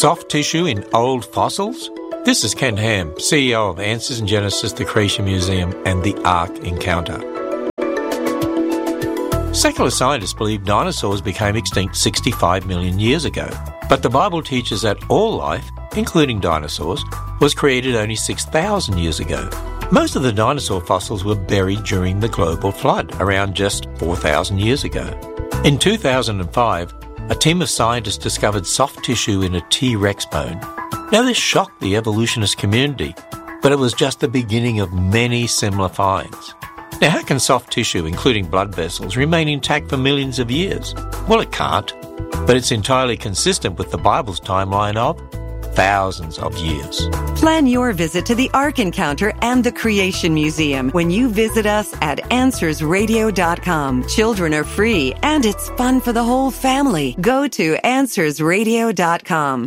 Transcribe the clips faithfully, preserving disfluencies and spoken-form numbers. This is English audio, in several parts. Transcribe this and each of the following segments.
Soft tissue in old fossils? This is Ken Ham, C E O of Answers in Genesis, the Creation Museum, and the Ark Encounter. Secular scientists believe dinosaurs became extinct sixty-five million years ago, but the Bible teaches that all life, including dinosaurs, was created only six thousand years ago. Most of the dinosaur fossils were buried during the global flood, around just four thousand years ago. In two thousand five, a team of scientists discovered soft tissue in a T-Rex bone. Now, this shocked the evolutionist community, but it was just the beginning of many similar finds. Now, how can soft tissue, including blood vessels, remain intact for millions of years? Well, it can't, but it's entirely consistent with the Bible's timeline of thousands of years. Plan your visit to the Ark Encounter and the Creation Museum when you visit us at answers radio dot com. Children are free, and it's fun for the whole family. Go to answers radio dot com.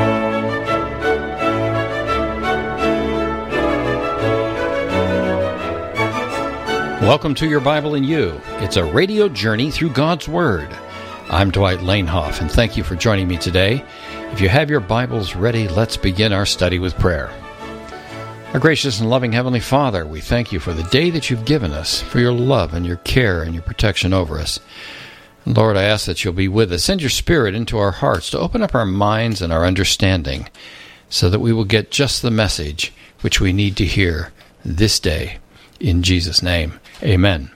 Welcome to Your Bible in You. It's a radio journey through God's Word. I'm Dwight Lanehoff, and thank you for joining me today. If you have your Bibles ready, let's begin our study with prayer. Our gracious and loving Heavenly Father, we thank you for the day that you've given us, for your love and your care and your protection over us. And Lord, I ask that you'll be with us. Send your Spirit into our hearts to open up our minds and our understanding so that we will get just the message which we need to hear this day. In Jesus' name, amen.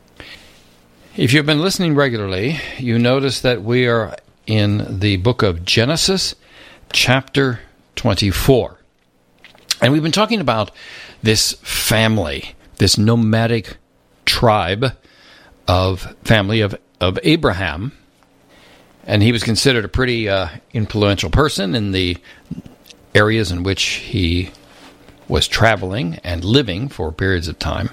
If you've been listening regularly, you notice that we are in the book of Genesis, chapter twenty-four. And we've been talking about this family, this nomadic tribe of family of, of Abraham. And he was considered a pretty uh, influential person in the areas in which he was traveling and living for periods of time.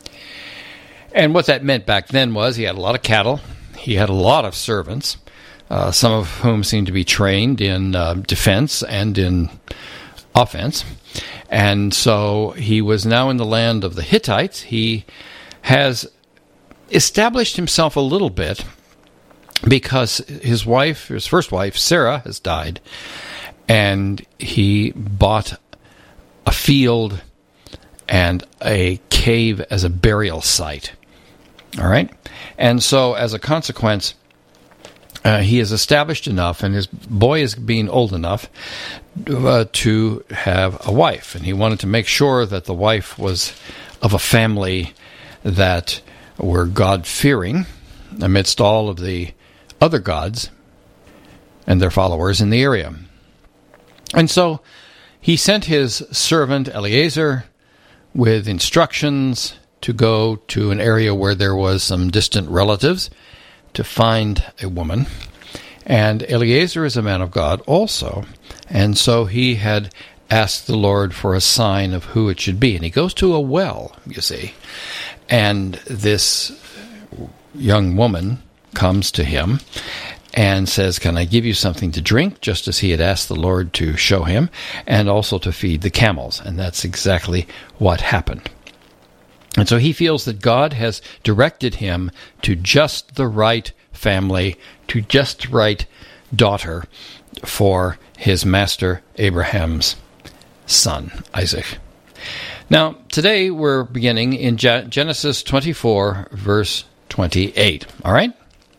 And what that meant back then was he had a lot of cattle, he had a lot of servants, uh, some of whom seemed to be trained in uh, defense and in offense. And so he was now in the land of the Hittites. He has established himself a little bit because his wife, his first wife, Sarah, has died, and he bought a field and a cave as a burial site. All right? And so, as a consequence, uh, he is established enough, and his boy is being old enough uh, to have a wife. And he wanted to make sure that the wife was of a family that were God-fearing amidst all of the other gods and their followers in the area. And so, he sent his servant Eliezer with instructions to go to an area where there was some distant relatives to find a woman. And Eliezer is a man of God also, and so he had asked the Lord for a sign of who it should be. And he goes to a well, you see, and this young woman comes to him and says, "Can I give you something to drink?" just as he had asked the Lord to show him, and also to feed the camels. And that's exactly what happened. And so he feels that God has directed him to just the right family, to just the right daughter for his master Abraham's son, Isaac. Now, today we're beginning in Genesis twenty-four, verse twenty-eight. All right?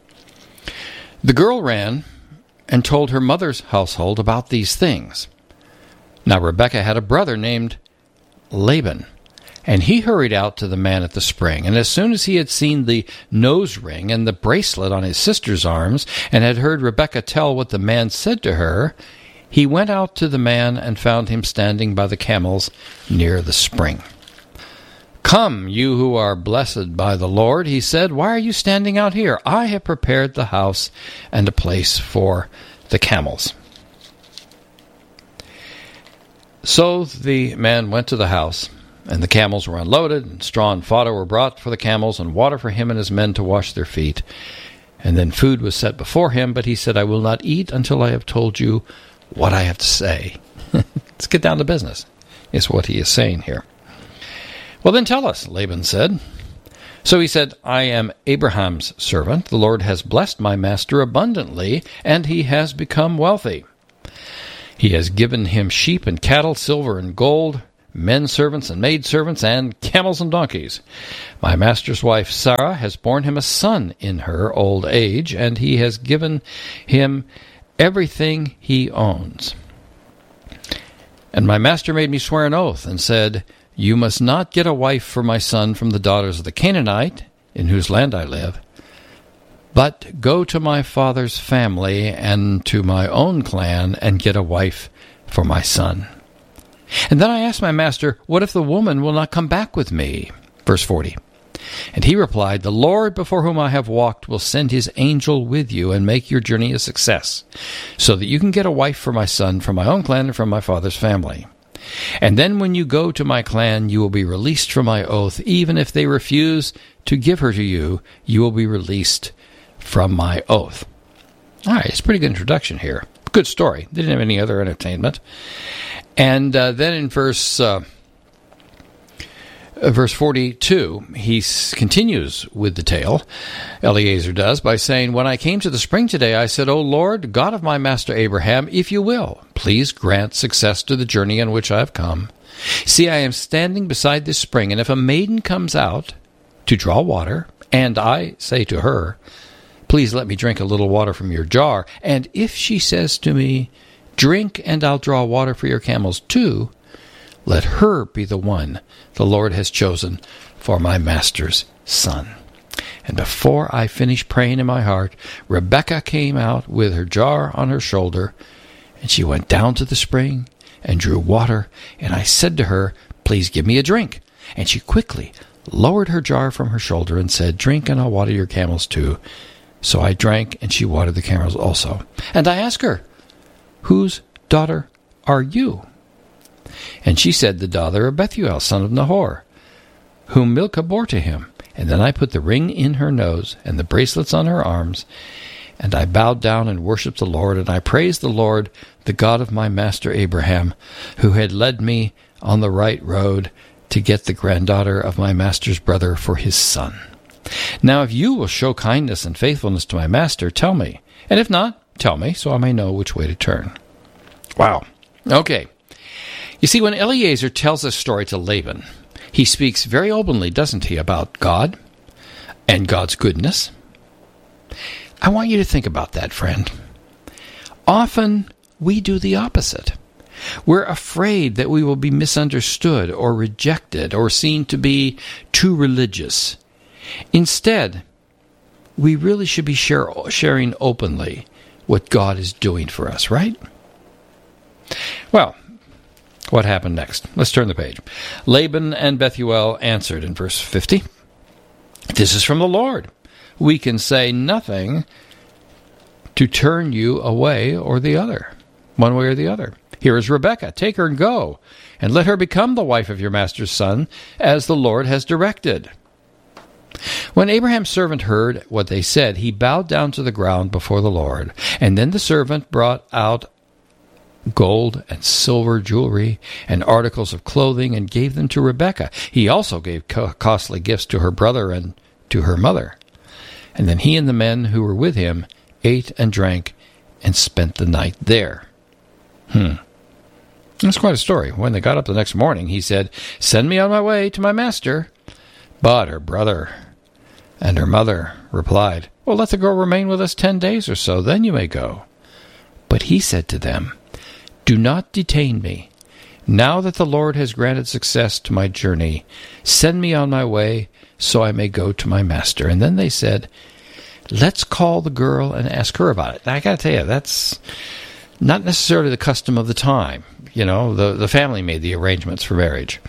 The girl ran and told her mother's household about these things. Now Rebekah had a brother named Laban, and he hurried out to the man at the spring. And as soon as he had seen the nose ring and the bracelet on his sister's arms, and had heard Rebekah tell what the man said to her, he went out to the man and found him standing by the camels near the spring. "Come, you who are blessed by the Lord," he said, "why are you standing out here? I have prepared the house and a place for the camels." So the man went to the house, and the camels were unloaded, and straw and fodder were brought for the camels, and water for him and his men to wash their feet. And then food was set before him, but he said, "I will not eat until I have told you what I have to say." Let's get down to business, is what he is saying here. "Well, then tell us," Laban said. So he said, "I am Abraham's servant. The Lord has blessed my master abundantly, and he has become wealthy. He has given him sheep and cattle, silver and gold, men servants and maid servants, and camels and donkeys. My master's wife Sarah has borne him a son in her old age, and he has given him everything he owns. And my master made me swear an oath, and said, You must not get a wife for my son from the daughters of the Canaanite, in whose land I live, but go to my father's family and to my own clan, and get a wife for my son. And then I asked my master, What if the woman will not come back with me? Verse forty. And he replied, The Lord before whom I have walked will send his angel with you and make your journey a success, so that you can get a wife for my son from my own clan and from my father's family. And then when you go to my clan, you will be released from my oath. Even if they refuse to give her to you, you will be released from my oath. All right, it's a pretty good introduction here. Good story. They didn't have any other entertainment. And uh, then in verse uh, uh, verse forty-two, he s- continues with the tale, Eliezer does, by saying, When I came to the spring today, I said, O Lord, God of my master Abraham, if you will, please grant success to the journey on which I have come. See, I am standing beside this spring, and if a maiden comes out to draw water, and I say to her, Please let me drink a little water from your jar, and if she says to me, Drink, and I'll draw water for your camels too, let her be the one the Lord has chosen for my master's son. And before I finished praying in my heart, Rebekah came out with her jar on her shoulder, and she went down to the spring and drew water, and I said to her, Please give me a drink. And she quickly lowered her jar from her shoulder and said, Drink, and I'll water your camels too. So I drank, and she watered the camels also. And I asked her, Whose daughter are you? And she said, The daughter of Bethuel, son of Nahor, whom Milcah bore to him. And then I put the ring in her nose and the bracelets on her arms, and I bowed down and worshipped the Lord, and I praised the Lord, the God of my master Abraham, who had led me on the right road to get the granddaughter of my master's brother for his son. Now if you will show kindness and faithfulness to my master, tell me. And if not, tell me, so I may know which way to turn. Wow. Okay. You see, when Eliezer tells this story to Laban, he speaks very openly, doesn't he, about God and God's goodness. I want you to think about that, friend. Often we do the opposite. We're afraid that we will be misunderstood or rejected or seen to be too religious. Instead, we really should be share, sharing openly what God is doing for us, right? Well, what happened next? Let's turn the page. Laban and Bethuel answered in verse fifty, This is from the Lord. We can say nothing to turn you away or the other, one way or the other. Here is Rebekah. Take her and go, and let her become the wife of your master's son, as the Lord has directed. When Abraham's servant heard what they said, he bowed down to the ground before the Lord. And then the servant brought out gold and silver jewelry and articles of clothing and gave them to Rebekah. He also gave co- costly gifts to her brother and to her mother. And then he and the men who were with him ate and drank and spent the night there. Hmm. That's quite a story. When they got up the next morning, he said, Send me on my way to my master. But her brother and her mother replied, Well, let the girl remain with us ten days or so, then you may go. But he said to them, Do not detain me. Now that the Lord has granted success to my journey, send me on my way so I may go to my master. And then they said, Let's call the girl and ask her about it. I got to tell you, that's not necessarily the custom of the time. You know, the, the family made the arrangements for marriage.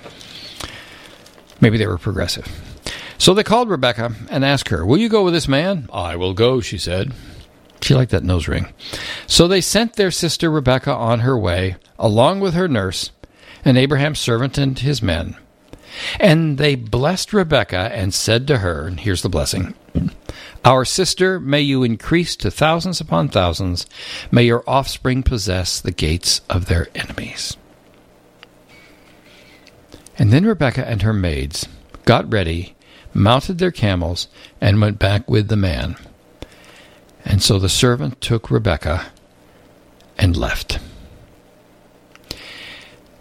Maybe they were progressive. So they called Rebekah and asked her, Will you go with this man? I will go, she said. She liked that nose ring. So they sent their sister Rebekah on her way, along with her nurse, and Abraham's servant and his men. And they blessed Rebekah and said to her, and here's the blessing, Our sister, may you increase to thousands upon thousands. May your offspring possess the gates of their enemies. And then Rebekah and her maids got ready, mounted their camels, and went back with the man. And so the servant took Rebekah and left.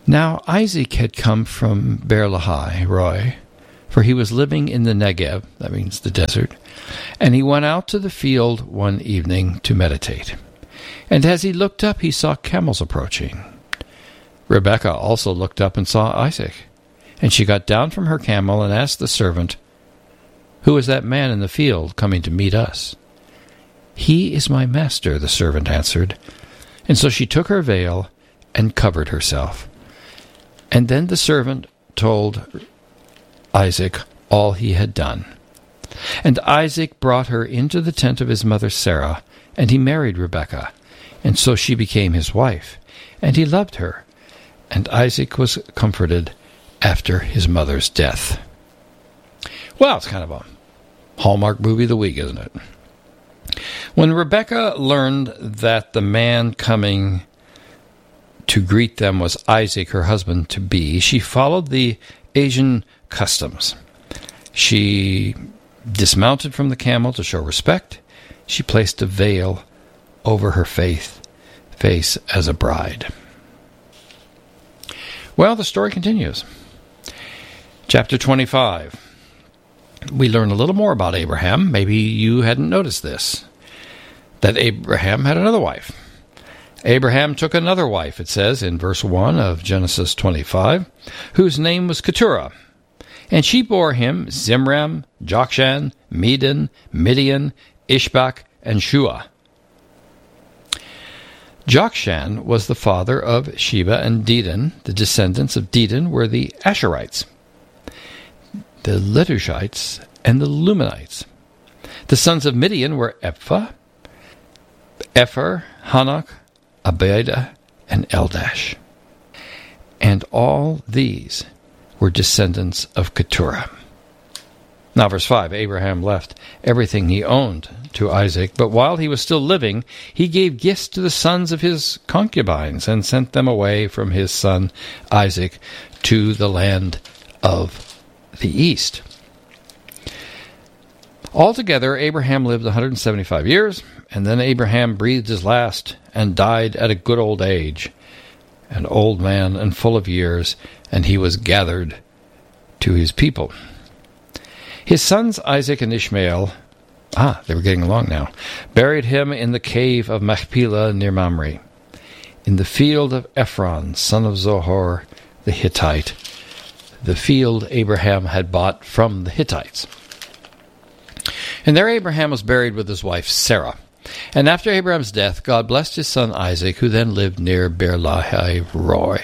Now Isaac had come from Beer-lahai Roi, for he was living in the Negev, that means the desert, and he went out to the field one evening to meditate. And as he looked up, he saw camels approaching. Rebekah also looked up and saw Isaac, and she got down from her camel and asked the servant, "Who is that man in the field coming to meet us?" "He is my master," the servant answered. And so she took her veil and covered herself. And then the servant told Isaac all he had done. And Isaac brought her into the tent of his mother Sarah, and he married Rebekah, and so she became his wife, and he loved her. And Isaac was comforted after his mother's death. Well, it's kind of a Hallmark movie of the week, isn't it? When Rebekah learned that the man coming to greet them was Isaac, her husband-to-be, she followed the Asian customs. She dismounted from the camel to show respect. She placed a veil over her face, face as a bride. Well, the story continues. Chapter twenty-five. We learn a little more about Abraham. Maybe you hadn't noticed this, that Abraham had another wife. Abraham took another wife, it says in verse one of Genesis twenty-five, whose name was Keturah. And she bore him Zimram, Jokshan, Medan, Midian, Ishbak, and Shua. Jokshan was the father of Sheba and Dedan. The descendants of Dedan were the Asherites, the Letushites, and the Lumanites. The sons of Midian were Ephah, Epher, Hanok, Abidah, and Eldash. And all these were descendants of Keturah. Now, verse five, Abraham left everything he owned to Isaac, but while he was still living, he gave gifts to the sons of his concubines and sent them away from his son Isaac to the land of the east. Altogether, Abraham lived one hundred seventy-five years, and then Abraham breathed his last and died at a good old age, an old man and full of years, and he was gathered to his people. His sons Isaac and Ishmael, ah, they were getting along now, buried him in the cave of Machpelah near Mamre, in the field of Ephron, son of Zohar the Hittite, the field Abraham had bought from the Hittites. And there Abraham was buried with his wife Sarah. And after Abraham's death, God blessed his son Isaac, who then lived near Beer-lahai Roi.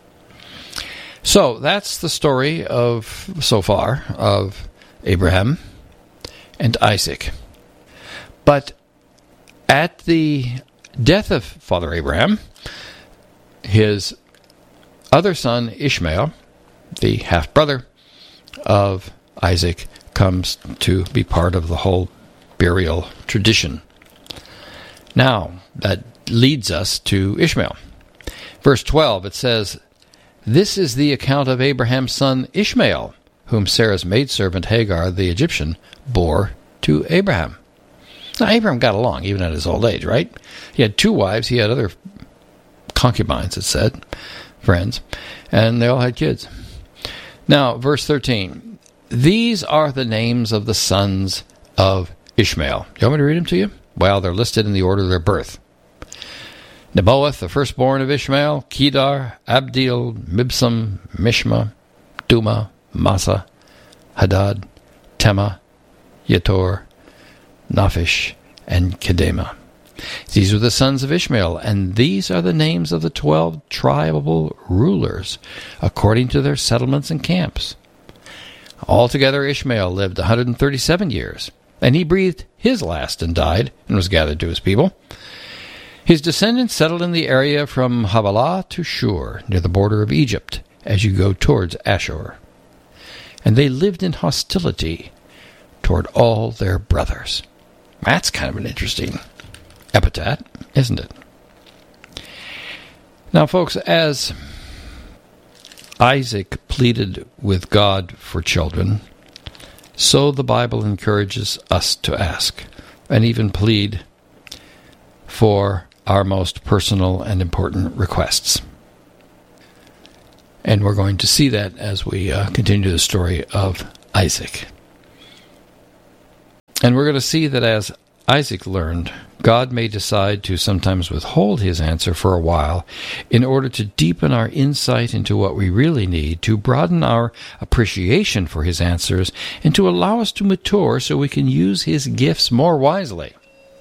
So that's the story of, so far, of Abraham and Isaac. But at the death of Father Abraham, his other son Ishmael, the half-brother of Isaac, comes to be part of the whole burial tradition. Now, that leads us to Ishmael. Verse twelve, it says, "This is the account of Abraham's son Ishmael, whom Sarah's maidservant Hagar the Egyptian bore to Abraham." Now, Abraham got along even at his old age, right? He had two wives. He had other concubines, it said, friends, and they all had kids. Now, verse thirteen, "These are the names of the sons of Ishmael." You want me to read them to you? Well, they're listed in the order of their birth. Nebaioth, the firstborn of Ishmael, Kedar, Abdil, Mibsam, Mishma, Duma, Massa, Hadad, Tema, Yetor, Naphish, and Kedema. These were the sons of Ishmael, and these are the names of the twelve tribal rulers, according to their settlements and camps. Altogether, Ishmael lived one hundred thirty-seven years, and he breathed his last and died, and was gathered to his people. His descendants settled in the area from Havilah to Shur, near the border of Egypt, as you go towards Ashur. And they lived in hostility toward all their brothers. That's kind of an interesting epithet, isn't it? Now, folks, as Isaac pleaded with God for children, so the Bible encourages us to ask and even plead for our most personal and important requests. And we're going to see that as we uh, continue the story of Isaac. And we're going to see that as Isaac learned, God may decide to sometimes withhold his answer for a while in order to deepen our insight into what we really need, to broaden our appreciation for his answers, and to allow us to mature so we can use his gifts more wisely.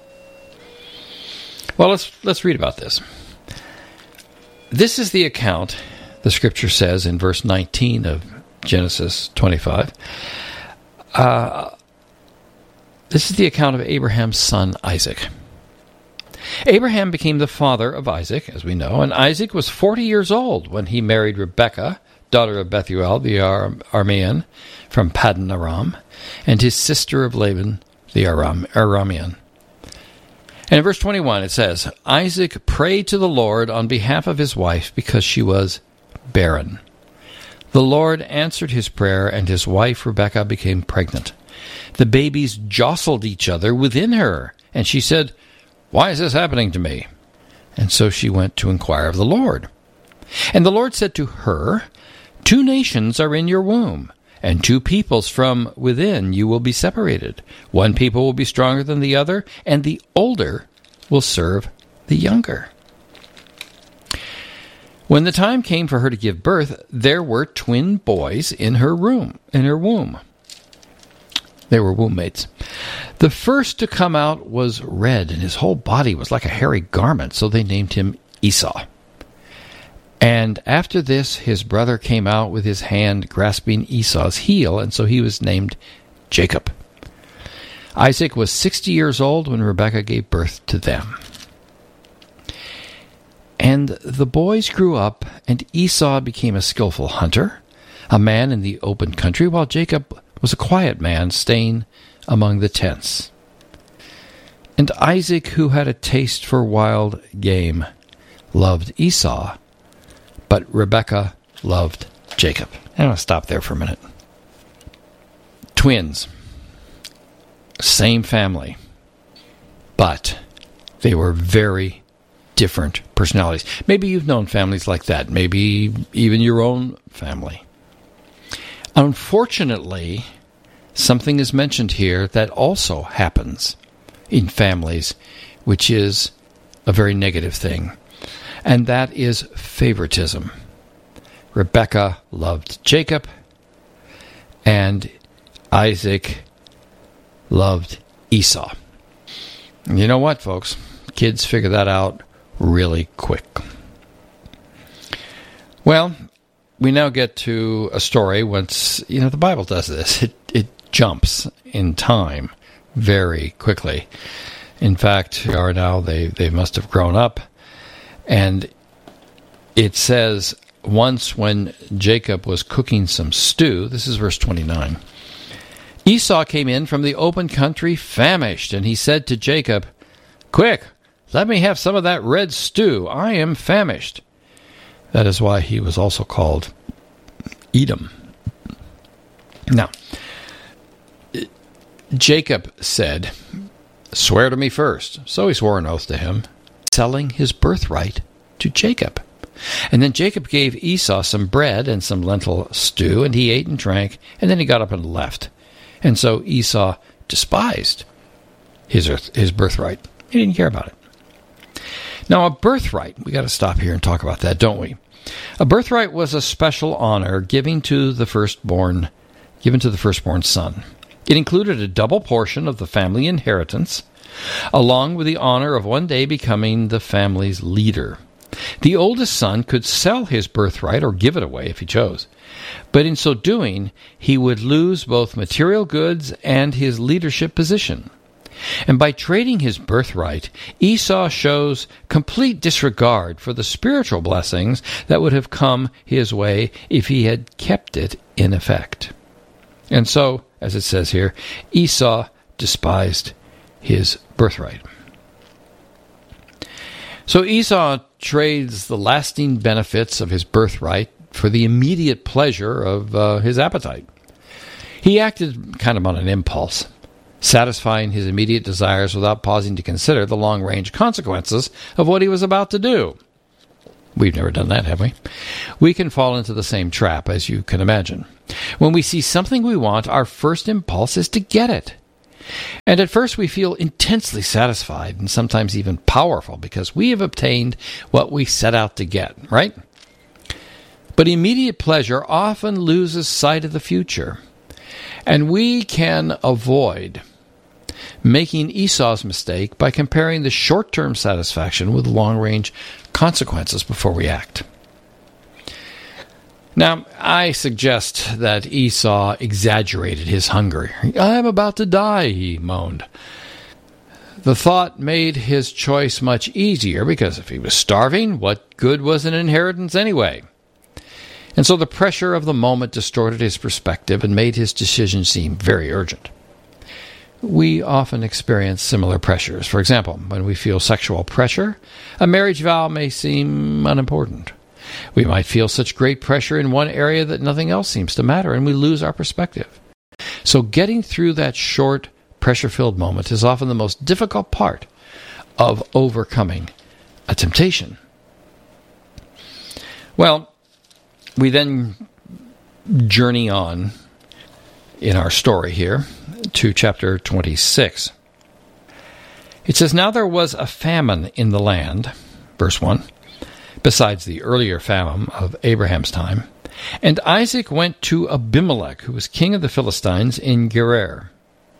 Well, let's let's read about this. This is the account, the scripture says in verse nineteen of Genesis twenty-five. Uh, this is the account of Abraham's son Isaac. Abraham became the father of Isaac, as we know, and Isaac was forty years old when he married Rebekah, daughter of Bethuel the Ar- Aramean from Paddan Aram, and his sister of Laban the Aram- Aramean. And in verse twenty-one it says, Isaac prayed to the Lord on behalf of his wife because she was barren. The Lord answered his prayer, and his wife Rebekah became pregnant. The babies jostled each other within her, and she said, Why is this happening to me? And so she went to inquire of the Lord. And the Lord said to her, Two nations are in your womb, and two peoples from within you will be separated. One people will be stronger than the other, and the older will serve the younger. When the time came for her to give birth, there were twin boys in her room, in her womb. They were womb mates. The first to come out was red, and his whole body was like a hairy garment, so they named him Esau. And after this, his brother came out with his hand grasping Esau's heel, and so he was named Jacob. Isaac was sixty years old when Rebekah gave birth to them. And the boys grew up, and Esau became a skillful hunter, a man in the open country, while Jacob was a quiet man staying among the tents. And Isaac, who had a taste for wild game, loved Esau, but Rebekah loved Jacob. I'm going to stop there for a minute. Twins. Same family. But they were very different personalities. Maybe you've known families like that. Maybe even your own family. Unfortunately, something is mentioned here that also happens in families, which is a very negative thing, and that is favoritism. Rebekah loved Jacob, and Isaac loved Esau. And you know what, folks? Kids figure that out really quick. Well, we now get to a story once, you know, the Bible does this. It, it jumps in time very quickly. In fact, they are now, they, they must have grown up. And it says, once when Jacob was cooking some stew, this is verse twenty-nine, Esau came in from the open country famished, and he said to Jacob, Quick, let me have some of that red stew. I am famished. That is why he was also called Edom. Now, Jacob said, Swear to me first. So he swore an oath to him, selling his birthright to Jacob. And then Jacob gave Esau some bread and some lentil stew, and he ate and drank, and then he got up and left. And so Esau despised his his birthright. He didn't care about it. Now, a birthright, we got to stop here and talk about that, don't we? A birthright was a special honor given to the firstborn, given to the firstborn son. It included a double portion of the family inheritance, along with the honor of one day becoming the family's leader. The oldest son could sell his birthright or give it away if he chose, but in so doing, he would lose both material goods and his leadership position. And by trading his birthright, Esau shows complete disregard for the spiritual blessings that would have come his way if he had kept it in effect. And so, as it says here, Esau despised his birthright. So Esau trades the lasting benefits of his birthright for the immediate pleasure of uh, his appetite. He acted kind of on an impulse, satisfying his immediate desires without pausing to consider the long-range consequences of what he was about to do. We've never done that, have we? We can fall into the same trap, as you can imagine. When we see something we want, our first impulse is to get it. And at first we feel intensely satisfied and sometimes even powerful because we have obtained what we set out to get, right? But immediate pleasure often loses sight of the future. And we can avoid making Esau's mistake by comparing the short-term satisfaction with long-range consequences before we act. Now, I suggest that Esau exaggerated his hunger. "I'm about to die," he moaned. The thought made his choice much easier because if he was starving, what good was an inheritance anyway? And so the pressure of the moment distorted his perspective and made his decision seem very urgent. We often experience similar pressures. For example, when we feel sexual pressure, a marriage vow may seem unimportant. We might feel such great pressure in one area that nothing else seems to matter, and we lose our perspective. So getting through that short, pressure-filled moment is often the most difficult part of overcoming a temptation. Well, we then journey on in our story here to chapter twenty-six. It says, "Now there was a famine in the land," verse one, "besides the earlier famine of Abraham's time. And Isaac went to Abimelech, who was king of the Philistines in Gerar."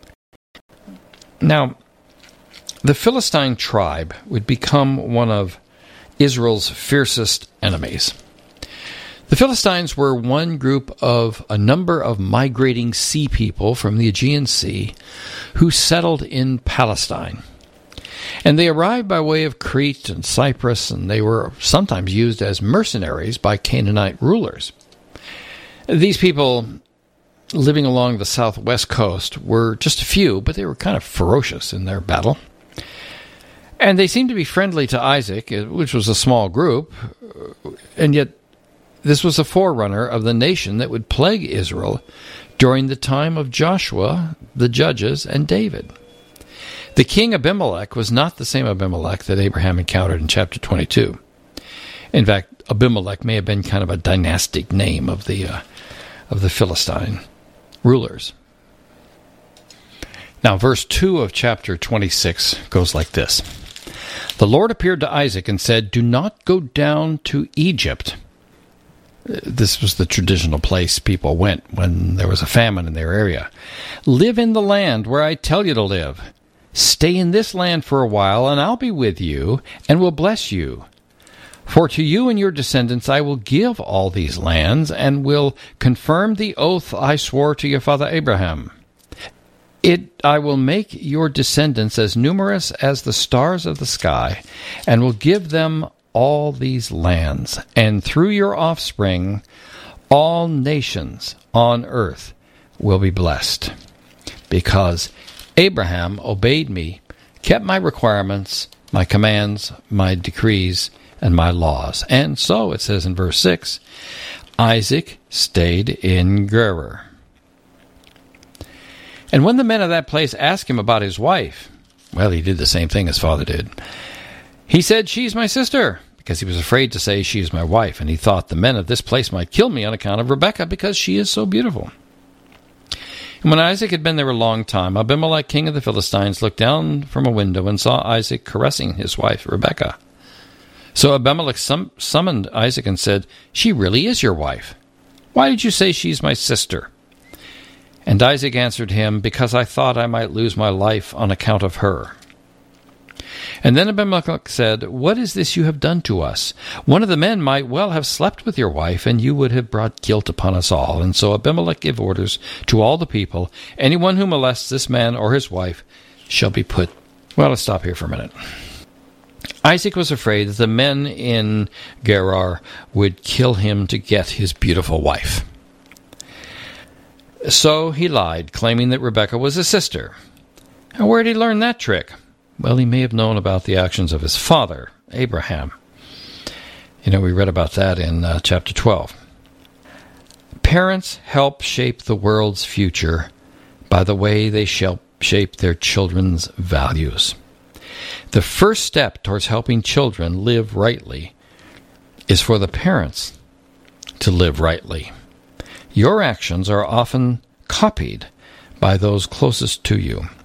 Now, the Philistine tribe would become one of Israel's fiercest enemies. The Philistines were one group of a number of migrating sea people from the Aegean Sea who settled in Palestine. And they arrived by way of Crete and Cyprus, and they were sometimes used as mercenaries by Canaanite rulers. These people living along the southwest coast were just a few, but they were kind of ferocious in their battle. And they seemed to be friendly to Isaac, which was a small group, and yet this was a forerunner of the nation that would plague Israel during the time of Joshua, the judges, and David. The king Abimelech was not the same Abimelech that Abraham encountered in chapter twenty-two. In fact, Abimelech may have been kind of a dynastic name of the uh, of the Philistine rulers. Now, verse two of chapter twenty-six goes like this. "The Lord appeared to Isaac and said, 'Do not go down to Egypt.'" This was the traditional place people went when there was a famine in their area. "Live in the land where I tell you to live. Stay in this land for a while, and I'll be with you, and will bless you. For to you and your descendants I will give all these lands, and will confirm the oath I swore to your father Abraham. It I will make your descendants as numerous as the stars of the sky, and will give them all these lands, and through your offspring all nations on earth will be blessed, because Abraham obeyed me, kept my requirements, my commands, my decrees, and my laws.' And so, it says in verse six, Isaac stayed in Gerar. And when the men of that place asked him about his wife, well, he did the same thing his father did. He said, 'She's my sister,' because he was afraid to say, 'She is my wife,' and he thought the men of this place might kill me on account of Rebekah, because she is so beautiful. And when Isaac had been there a long time, Abimelech, king of the Philistines, looked down from a window and saw Isaac caressing his wife, Rebekah. So Abimelech sum- summoned Isaac and said, 'She really is your wife. Why did you say she's my sister?' And Isaac answered him, 'Because I thought I might lose my life on account of her.' And then Abimelech said, 'What is this you have done to us? One of the men might well have slept with your wife, and you would have brought guilt upon us all.' And so Abimelech gave orders to all the people, 'Anyone who molests this man or his wife shall be put.'" Well, let's stop here for a minute. Isaac was afraid that the men in Gerar would kill him to get his beautiful wife. So he lied, claiming that Rebekah was his sister. And where did he learn that trick? Well, he may have known about the actions of his father, Abraham. You know, we read about that in uh, chapter twelve. Parents help shape the world's future by the way they shape their children's values. The first step towards helping children live rightly is for the parents to live rightly. Your actions are often copied by those closest to you.